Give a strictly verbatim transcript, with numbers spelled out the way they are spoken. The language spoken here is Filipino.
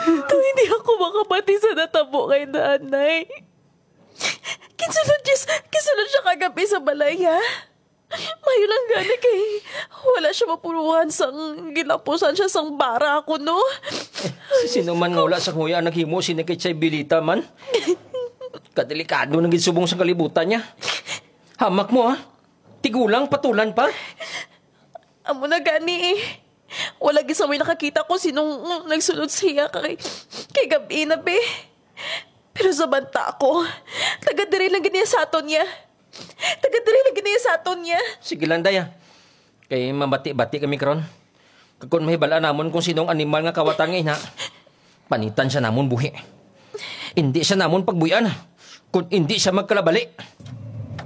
Kung hindi ako makabati sa natabo kay nanay. Kinsulod Diyos, kinsulod siya kagabi sa balay, ha? Mayo lang gani kay wala siya mapuruhan sang gilapusan siya sang bara ako, no? Sino man nga wala sa kuya naghimo sinikit siya bilita man. Kadelikado nang gisubong sa kalibutan niya. Hamak mo, ha? Tigulang, patulan pa. Amo na gani eh. Wala gisa may nakakita ko sinong uh, nagsunod siya kay, kay gabi na be. Pero sa banta ko, taga-diri lang ganyan sa aton niya. Taga-diri lang ganyan sa aton niya. Sige lang, Daya. Kay mabati-bati kami karon. Kung mahibala namon kung sinong animal nga kawatan nga ina, panitan siya namon buhi. Hindi siya namon pagbuyan kung hindi siya magkalabali.